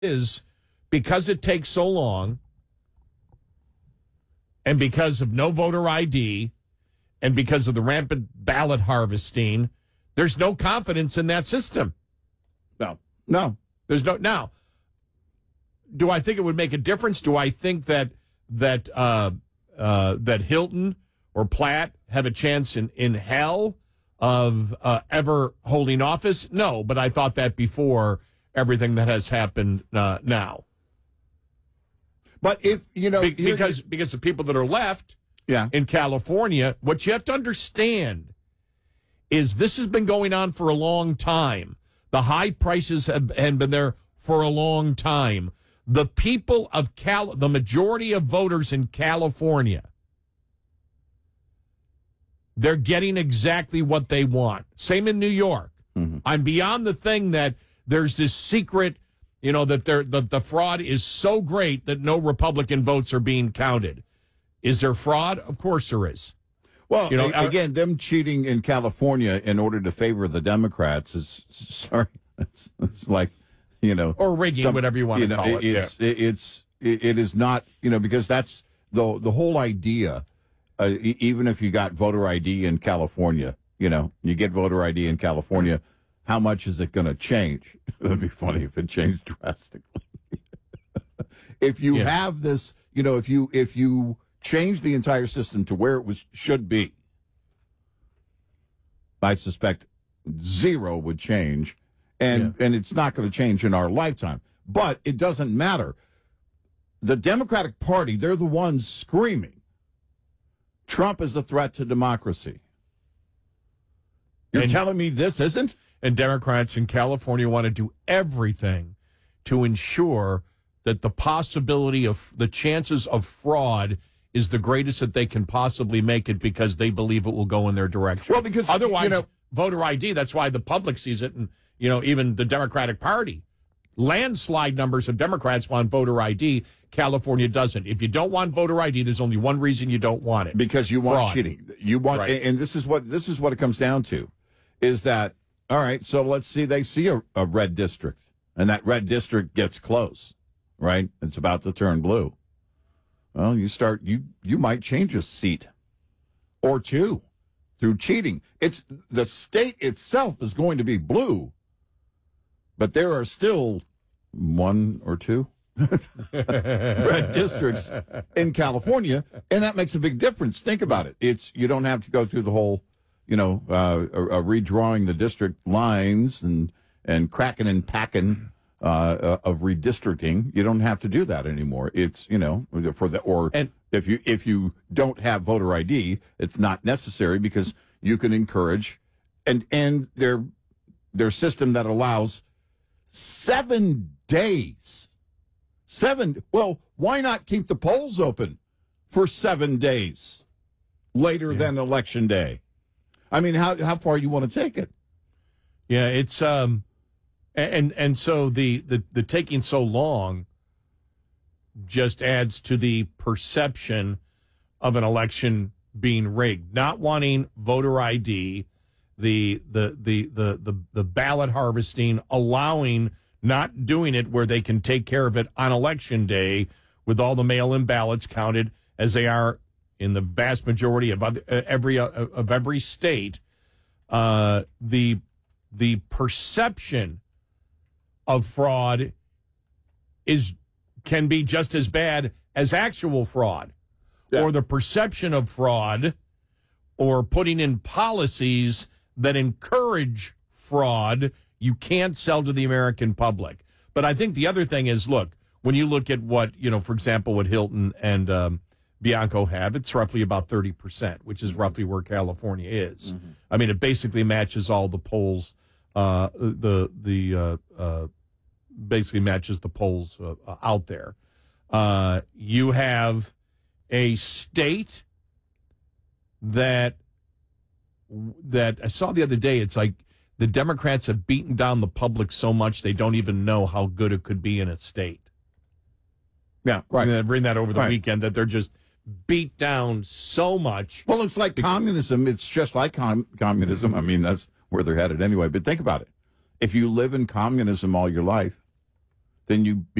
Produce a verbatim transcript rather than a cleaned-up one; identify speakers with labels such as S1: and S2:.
S1: is because it takes so long and because of no voter I D and because of the rampant ballot harvesting, there's no confidence in that system.
S2: No. No.
S1: There's no. Now, do I think it would make a difference? Do I think that that uh, uh, that Hilton or Platt have a chance in, in hell of uh, ever holding office? No, but I thought that before everything that has happened uh, now.
S2: But if, you know...
S1: Be- because, because the people that are left
S2: yeah.
S1: in California, what you have to understand is this has been going on for a long time. The high prices have, have been there for a long time. The people of Cal, the majority of voters in California, they're getting exactly what they want. Same in New York.
S2: Mm-hmm.
S1: I'm beyond the thing that there's this secret, you know, that there the, the fraud is so great that no Republican votes are being counted. Is there fraud? Of course there is.
S2: Well,
S1: you know,
S2: a- again, them cheating in California in order to favor the Democrats is, sorry, it's, it's like, you know.
S1: Or rigging, some, whatever you want
S2: you
S1: to
S2: know,
S1: call it.
S2: It's,
S1: yeah.
S2: it, it's, it, it is not, you know, because that's the, the whole idea. Uh, e- even if you got voter I D in California, you know, you get voter I D in California, how much is it going to change? It would be funny if it changed drastically. If you
S1: yeah.
S2: have this, you know, if you if you change the entire system to where it was should be, I suspect zero would change, and yeah. and it's not going to change in our lifetime. But it doesn't matter. The Democratic Party, they're the ones screaming, Trump is a threat to democracy. You're
S1: and,
S2: telling me this isn't?
S1: And Democrats in California want to do everything to ensure that the possibility of the chances of fraud is the greatest that they can possibly make it because they believe it will go in their direction.
S2: Well, because
S1: otherwise,
S2: you know,
S1: voter I D, that's why the public sees it. And, you know, even the Democratic Party, landslide numbers of Democrats want voter I D. California doesn't. If you don't want voter I D, there's only one reason you don't want it.
S2: Because you want
S1: fraud.
S2: cheating. You want,
S1: right.
S2: and this is what, this is what it comes down to, is that, all right, so let's see, they see a, a red district, and that red district gets close, right? It's about to turn blue. Well, you start, you, you might change a seat or two through cheating. It's, the state itself is going to be blue, but there are still one or two red districts in California, and that makes a big difference. Think about it. It's, you don't have to go through the whole, you know, uh, uh, redrawing the district lines and, and cracking and packing uh, of redistricting. You don't have to do that anymore. It's, you know, for the, or
S1: and,
S2: if you, if you don't have voter I D, it's not necessary because you can encourage, and, and their, their system that allows seven days, seven, well, why not keep the polls open for seven days later yeah. than election day? I mean, how how far you want to take it?
S1: Yeah, it's um, and and so the, the the taking so long just adds to the perception of an election being rigged. Not wanting voter I D, the the the the the, the ballot harvesting, allowing not doing it where they can take care of it on election day with all the mail-in ballots counted as they are in the vast majority of other, uh, every uh, of every state. Uh, the the perception of fraud is can be just as bad as actual fraud, yeah. or the perception of fraud, or putting in policies that encourage fraud. You can't sell to the American public. But I think the other thing is, look, when you look at what, you know, for example, what Hilton and um, Bianco have, it's roughly about thirty percent, which is roughly where California is. Mm-hmm. I mean, it basically matches all the polls, uh, the, the, uh, uh, basically matches the polls uh, out there. Uh, you have a state that, that I saw the other day, it's like the Democrats have beaten down the public so much they don't even know how good it could be in a state.
S2: Yeah, right.
S1: And bring that over the
S2: right.
S1: weekend, that they're just beat down so much.
S2: Well, it's like communism. It's just like com- communism. I mean, that's where they're headed anyway. But think about it. If you live in communism all your life, then you